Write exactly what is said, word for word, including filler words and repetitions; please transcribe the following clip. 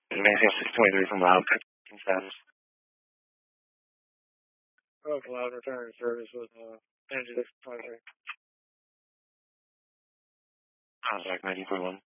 Advancing six twenty-three from Loud. Can status. Oh, Loud returning service with uh, Energy six twenty-three. Contact nineteen forty-one.